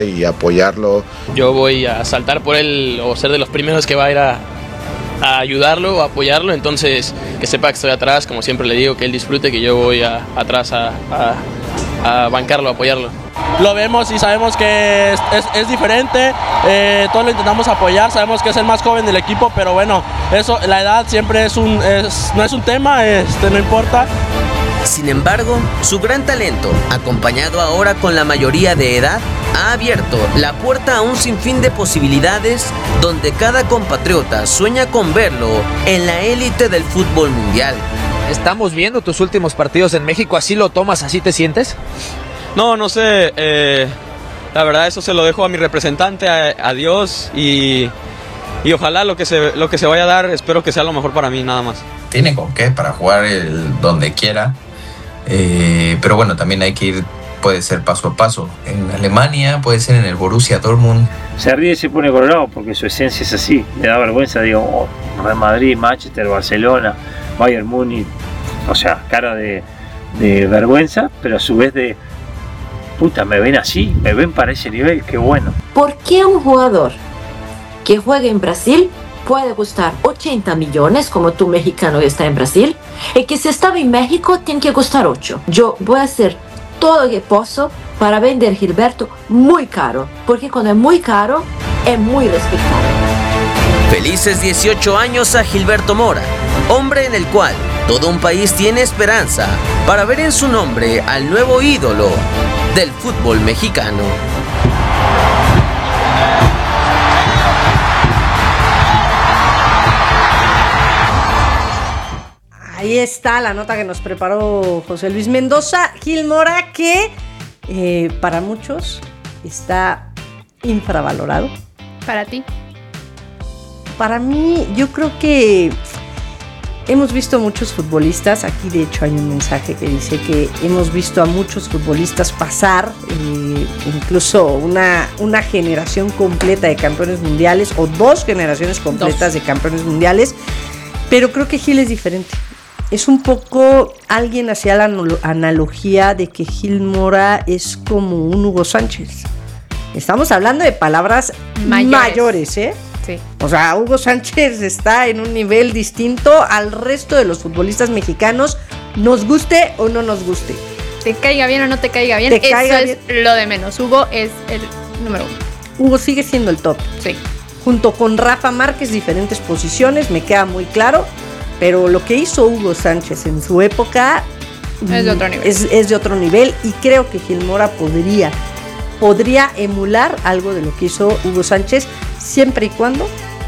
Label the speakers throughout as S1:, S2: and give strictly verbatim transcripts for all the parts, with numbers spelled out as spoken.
S1: y apoyarlo.
S2: Yo voy a saltar por él o ser de los primeros que va a ir a, a ayudarlo o apoyarlo, entonces que sepa que estoy atrás, como siempre le digo, que él disfrute, que yo voy a, atrás a, a, a bancarlo, a apoyarlo.
S3: Lo vemos y sabemos que es, es, es diferente, eh, todos lo intentamos apoyar, sabemos que es el más joven del equipo, pero bueno, eso, la edad siempre es un, es, no es un tema, este, no importa.
S4: Sin embargo, su gran talento, acompañado ahora con la mayoría de edad, ha abierto la puerta a un sinfín de posibilidades donde cada compatriota sueña con verlo en la élite del fútbol mundial.
S5: Estamos viendo tus últimos partidos en México, ¿así lo tomas, así te sientes?
S6: No, no sé, eh, la verdad eso se lo dejo a mi representante, a, a Dios y, y ojalá lo que, se, lo que se vaya a dar, espero que sea lo mejor para mí, nada más.
S7: Tiene con qué para jugar el, donde quiera, eh, pero bueno, también hay que ir, puede ser paso a paso. En Alemania, puede ser en el Borussia Dortmund.
S8: Se ríe y se pone colorado porque su esencia es así, le da vergüenza, digo, oh, Real Madrid, Manchester, Barcelona, Bayern Múnich, o sea, cara de, de vergüenza, pero a su vez de puta, me ven así, me ven para ese nivel, qué bueno.
S9: ¿Por qué un jugador que juega en Brasil puede costar ochenta millones, como tú mexicano que está en Brasil, y que si estaba en México tiene que costar ocho? Yo voy a hacer todo lo que puedo para vender Gilberto muy caro, porque cuando es muy caro, es muy respetado.
S4: Felices dieciocho años a Gilberto Mora, hombre en el cual todo un país tiene esperanza para ver en su nombre al nuevo ídolo del fútbol mexicano.
S10: Ahí está la nota que nos preparó José Luis Mendoza. Gil Mora, que eh, para muchos está infravalorado.
S11: ¿Para ti?
S10: Para mí, yo creo que hemos visto muchos futbolistas, aquí de hecho hay un mensaje que dice que hemos visto a muchos futbolistas pasar, eh, incluso una, una generación completa de campeones mundiales, o dos generaciones completas dos. de campeones mundiales, pero creo que Gil es diferente. Es un poco, alguien hacía la analogía de que Gil Mora es como un Hugo Sánchez. Estamos hablando de palabras mayores, mayores ¿eh?
S11: Sí.
S10: O sea, Hugo Sánchez está en un nivel distinto al resto de los futbolistas mexicanos, nos guste o no nos guste.
S11: Te caiga bien o no te caiga bien,
S10: te
S11: eso
S10: caiga
S11: es
S10: bien.
S11: Lo de menos. Hugo es el número uno.
S10: Hugo sigue siendo el top.
S11: Sí.
S10: Junto con Rafa Márquez, diferentes posiciones, me queda muy claro, pero lo que hizo Hugo Sánchez en su época
S11: es de otro nivel.
S10: Es, es de otro nivel, y creo que Gil Mora podría, podría emular algo de lo que hizo Hugo Sánchez, siempre y cuando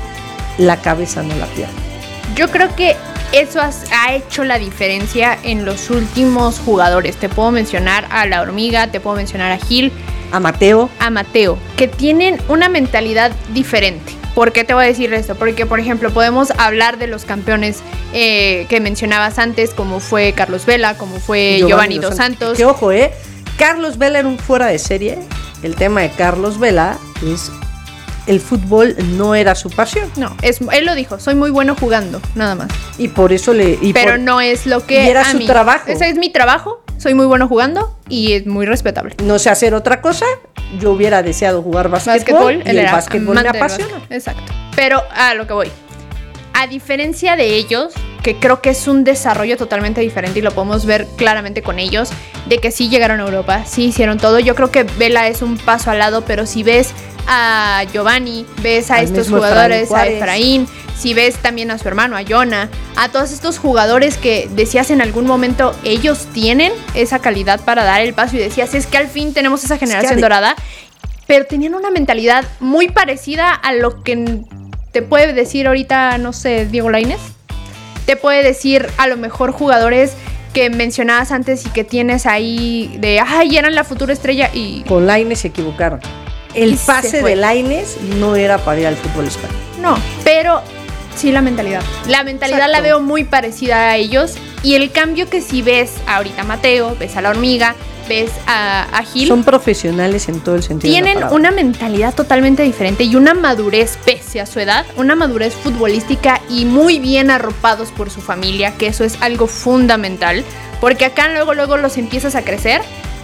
S10: la cabeza no la pierda.
S11: Yo creo que eso has, ha hecho la diferencia en los últimos jugadores. Te puedo mencionar a La Hormiga, te puedo mencionar a Gil,
S10: a Mateo,
S11: a Mateo, que tienen una mentalidad diferente. ¿Por qué te voy a decir esto? Porque, por ejemplo, podemos hablar de los campeones eh, que mencionabas antes, como fue Carlos Vela, como fue Giovanni, Giovanni Dos Santos. Santos.
S10: Que ojo, eh, Carlos Vela era un fuera de serie. El tema de Carlos Vela es el fútbol no era su pasión.
S11: No, es, él lo dijo, soy muy bueno jugando, nada más.
S10: Y por eso le... Y
S11: Pero
S10: por,
S11: no es lo que...
S10: Y era
S11: a
S10: su
S11: mí.
S10: trabajo.
S11: Ese es mi trabajo, soy muy bueno jugando y es muy respetable.
S10: No sé hacer otra cosa. Yo hubiera deseado jugar básquetbol,
S11: básquetbol
S10: y el básquetbol me apasiona.
S11: Exacto. Pero a lo que voy. A diferencia de ellos, que creo que es un desarrollo totalmente diferente y lo podemos ver claramente con ellos, de que sí llegaron a Europa, sí hicieron todo. Yo creo que Vela es un paso al lado, pero si ves a Giovanni, ves a Al estos jugadores, a Efraín, si ves también a su hermano, a Jonah, a todos estos jugadores que decías en algún momento, ellos tienen esa calidad para dar el paso, y decías, es que al fin tenemos esa generación es que dorada, pero tenían una mentalidad muy parecida a lo que te puede decir ahorita, no sé, Diego Lainez. Te puede decir a lo mejor jugadores que mencionabas antes y que tienes ahí de, ay, eran la futura estrella, y...
S10: Con Lainez se equivocaron. El pase de Lainez no era para ir al fútbol español.
S11: No, pero sí la mentalidad. La mentalidad Exacto. La veo muy parecida a ellos, y el cambio que si ves ahorita a Mateo, ves a La Hormiga, ves a, a Gil.
S10: Son profesionales en todo el sentido.
S11: Tienen de la una mentalidad totalmente diferente y una madurez, pese a su edad, una madurez futbolística, y muy bien arropados por su familia, que eso es algo fundamental, porque acá luego luego los empiezas a crecer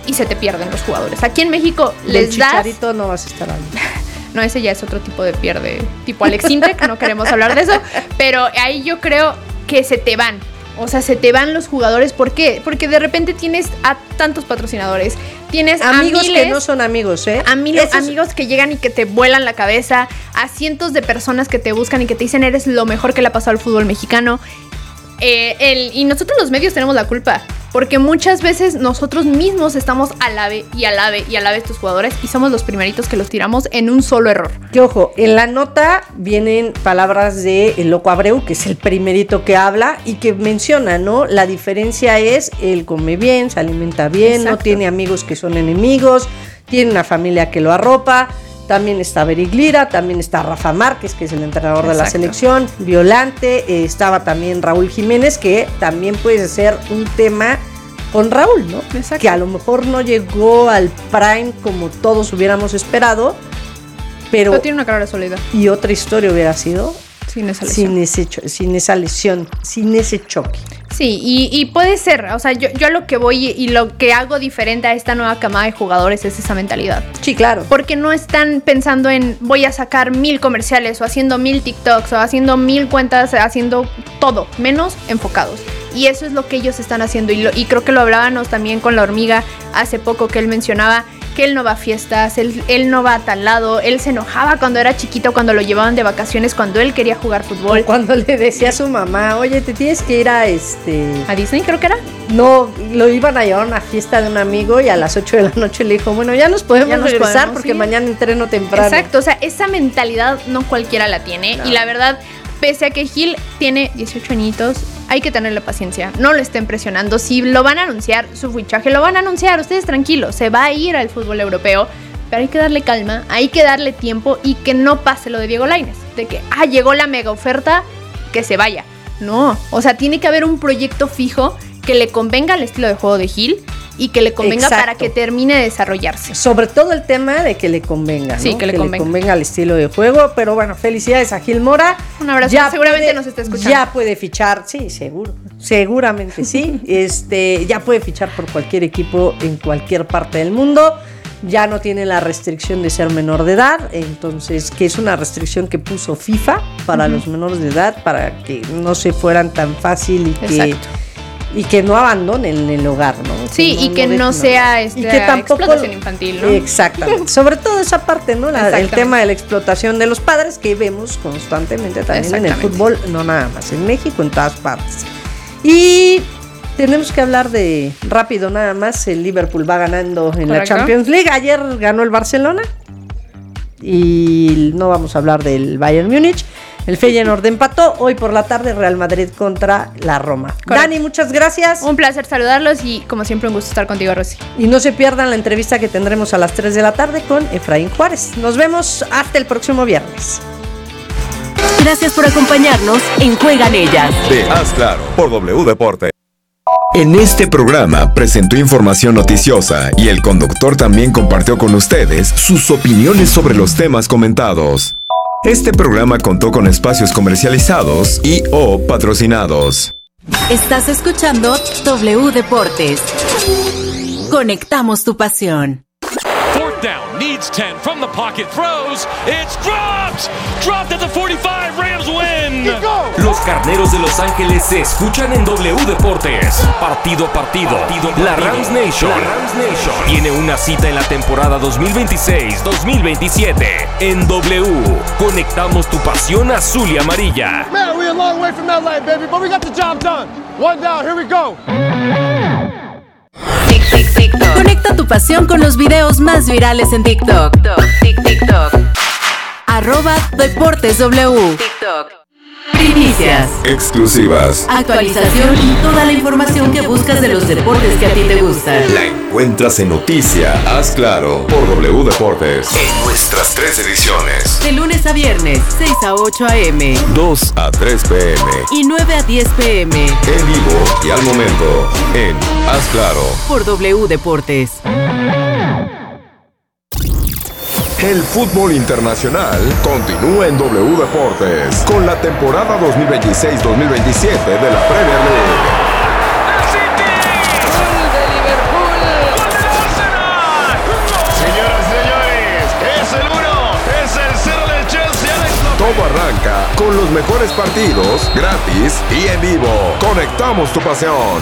S11: y se te pierden los jugadores. Aquí en México
S10: Del
S11: les das...
S10: Chicharito no vas a estar ahí.
S11: No, ese ya es otro tipo de pierde, tipo Alex Intec, no queremos hablar de eso, pero ahí yo creo que se te van. O sea, se te van los jugadores. ¿Por qué? Porque de repente tienes a tantos patrocinadores. Tienes
S10: amigos
S11: a miles,
S10: que no son amigos, ¿eh?
S11: A mil, amigos que llegan y que te vuelan la cabeza. A cientos de personas que te buscan y que te dicen eres lo mejor que le ha pasado al fútbol mexicano. Eh, el, y nosotros los medios tenemos la culpa. Porque muchas veces nosotros mismos estamos alabe y alabe y alabe a estos jugadores y somos los primeritos que los tiramos en un solo error.
S10: Que ojo, en la nota vienen palabras de el Loco Abreu, que es el primerito que habla y que menciona, ¿no? La diferencia es, él come bien, se alimenta bien, Exacto. no tiene amigos que son enemigos, tiene una familia que lo arropa. También está Beric Lira, también está Rafa Márquez, que es el entrenador Exacto. de la selección, Violante, eh, estaba también Raúl Jiménez, que también puede ser un tema con Raúl, ¿no? Exacto. Que a lo mejor no llegó al prime como todos hubiéramos esperado, pero...
S11: Pero tiene una clara soledad.
S10: Y otra historia hubiera sido...
S11: Sin esa lesión.
S10: Sin, ese cho- sin esa lesión, sin ese choque.
S11: Sí, y, y puede ser, o sea, yo, yo a lo que voy y lo que hago diferente a esta nueva camada de jugadores es esa mentalidad.
S10: Sí, claro.
S11: Porque no están pensando en voy a sacar mil comerciales o haciendo mil TikToks o haciendo mil cuentas, haciendo todo, menos enfocados. Y eso es lo que ellos están haciendo. Y, lo, y creo que lo hablábamos también con la hormiga hace poco, que él mencionaba que él no va a fiestas, él, él no va a tal lado, él se enojaba cuando era chiquito, cuando lo llevaban de vacaciones, cuando él quería jugar fútbol.
S10: O cuando le decía a su mamá, oye, te tienes que ir a este...
S11: ¿A Disney creo que era?
S10: No, lo iban a llevar a una fiesta de un amigo y a las ocho de la noche le dijo, bueno, ya nos podemos ya nos regresar podemos porque ir. Mañana entreno temprano.
S11: Exacto, o sea, esa mentalidad no cualquiera la tiene. No. Y la verdad, pese a que Gil tiene dieciocho añitos, hay que tenerle paciencia, no lo estén presionando. Si lo van a anunciar, su fichaje lo van a anunciar, ustedes tranquilos, se va a ir al fútbol europeo, pero hay que darle calma, hay que darle tiempo y que no pase lo de Diego Lainez, de que, ah, llegó la mega oferta, que se vaya. No, o sea, tiene que haber un proyecto fijo que le convenga al estilo de juego de Gil y que le convenga Exacto. para que termine de desarrollarse.
S10: Sobre todo el tema de que le convenga, ¿no?
S11: Sí, que le
S10: que
S11: convenga.
S10: le convenga al estilo de juego, pero bueno, felicidades a Gil Mora.
S11: Un abrazo,
S10: ya
S11: seguramente
S10: puede,
S11: nos está escuchando.
S10: Ya puede fichar, sí, seguro, seguramente sí, este, ya puede fichar por cualquier equipo en cualquier parte del mundo. Ya no tiene la restricción de ser menor de edad, entonces, que es una restricción que puso FIFA para uh-huh. los menores de edad, para que no se fueran tan fácil y que... Exacto. Y que no abandonen el hogar, ¿no?
S11: Sí,
S10: no,
S11: y que no, no sea este,
S10: y que tampoco,
S11: explotación infantil, ¿no?
S10: Exactamente. Sobre todo esa parte, ¿no? La, el tema de la explotación de los padres que vemos constantemente también en el fútbol, no nada más, en México, en todas partes. Y tenemos que hablar de, rápido nada más, el Liverpool va ganando en Correcto. La Champions League. Ayer ganó el Barcelona y no vamos a hablar del Bayern Múnich. El Feyenoord empató. Hoy por la tarde Real Madrid contra la Roma. Correcto. Dani, muchas gracias.
S11: Un placer saludarlos y como siempre un gusto estar contigo, Rosy.
S10: Y no se pierdan la entrevista que tendremos a las tres de la tarde con Efraín Juárez. Nos vemos hasta el próximo viernes.
S1: Gracias por acompañarnos en Juegan Ellas.
S12: De Haz Claro por W Deporte.
S13: En este programa presentó información noticiosa y el conductor también compartió con ustedes sus opiniones sobre los temas comentados. Este programa contó con espacios comercializados y o patrocinados.
S1: Estás escuchando W Deportes. Conectamos tu pasión.
S14: Fourth down, needs ten, from the pocket, throws, it's dropped! Dropped at the forty-five, Rams win!
S15: Los Carneros de Los Ángeles se escuchan en W Deportes. Partido a partido, partido, partido. La Rams Nation, la Rams Nation tiene una cita en la temporada dos mil veintiséis dos mil veintisiete. En W, conectamos tu pasión azul y amarilla.
S16: Man, we're a long way from L A, baby, but we got the job done. One down, here we go.
S1: Conecta tu pasión con los videos más virales en TikTok. TikTok. TikTok. Arroba Deportes W. TikTok. Primicias.
S13: Exclusivas.
S1: Actualización y toda la información que buscas de los deportes que a ti te gustan.
S13: La encuentras en Noticia Haz Claro por W Deportes. En nuestras tres ediciones.
S1: De lunes a viernes, seis a ocho a eme.
S13: dos a tres pe eme.
S1: Y nueve a diez pe eme.
S13: En vivo y al momento en Haz Claro
S1: por W Deportes.
S13: El fútbol internacional continúa en W Deportes con la temporada dos mil veintiséis dos mil veintisiete de la Premier League.
S16: Gol de Liverpool.
S12: Todo arranca con los mejores partidos, gratis y en vivo. Conectamos tu pasión.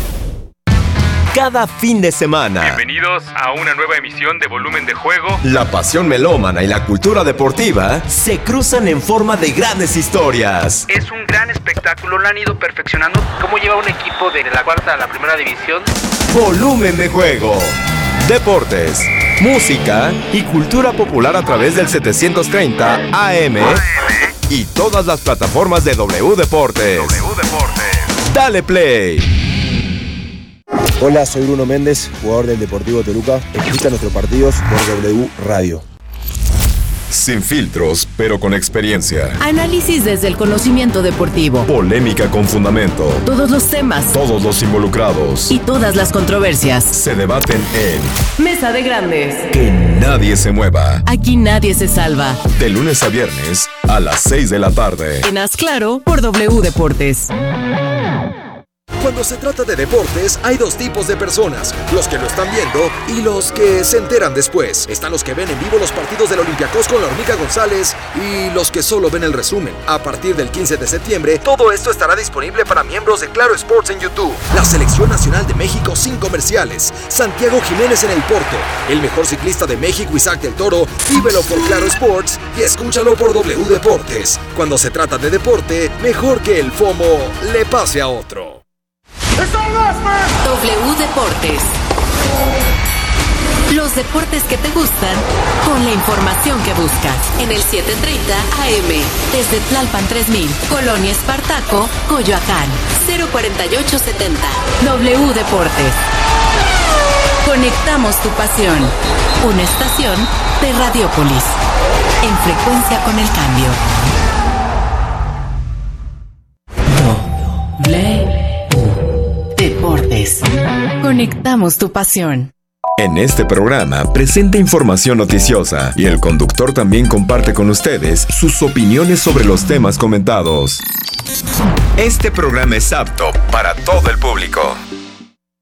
S13: Cada fin de semana,
S17: Bienvenidos a una nueva emisión de Volumen de Juego.
S13: la pasión melómana y la cultura deportiva se cruzan en forma de grandes historias.
S18: Es un gran espectáculo, lo han ido perfeccionando. ¿Cómo lleva un equipo de la cuarta a la primera división?
S13: Volumen de Juego. Deportes, música y cultura popular a través del setecientos treinta A M y todas las plataformas de W Deportes.
S17: W Deportes.
S13: Dale play.
S19: Hola, soy Bruno Méndez, jugador del Deportivo Toluca. Escucha nuestros partidos por W Radio.
S13: Sin filtros, pero con experiencia.
S1: Análisis desde el conocimiento deportivo.
S13: Polémica con fundamento.
S1: Todos los temas.
S13: Todos los involucrados.
S1: Y todas las controversias.
S13: Se debaten en
S1: Mesa de Grandes.
S13: Que nadie se mueva.
S1: Aquí nadie se salva.
S13: De lunes a viernes a las seis de la tarde.
S1: En Haz Claro por W Deportes.
S20: Cuando se trata de deportes, hay dos tipos de personas, los que lo están viendo y los que se enteran después. Están los que ven en vivo los partidos del Olympiacos con la Hormiga González y los que solo ven el resumen. A partir del quince de septiembre, todo esto estará disponible para miembros de Claro Sports en YouTube. La Selección Nacional de México sin comerciales. Santiago Jiménez en el Porto. El mejor ciclista de México, Isaac del Toro. Vívelo por Claro Sports y escúchalo por W Deportes. Cuando se trata de deporte, mejor que el FOMO le pase a otro.
S1: W Deportes. Los deportes que te gustan con la información que buscas. En el setecientos treinta A M. Desde Tlalpan tres mil. Colonia Espartaco, Coyoacán. cero cuarenta y ocho setenta. W Deportes. Conectamos tu pasión. Una estación de Radiopolis. En frecuencia con el cambio. W Deportes. Conectamos tu pasión.
S13: En este programa presenta información noticiosa y el conductor también comparte con ustedes sus opiniones sobre los temas comentados. Este programa es apto para todo el público.